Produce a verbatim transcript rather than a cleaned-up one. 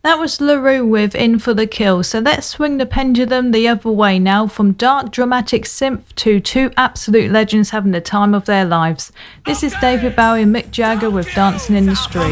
That was La Roux with In for the Kill. So let's swing the pendulum the other way now, from dark dramatic synth to two absolute legends having the time of their lives. This is David Bowie and Mick Jagger with Dancing in the Street.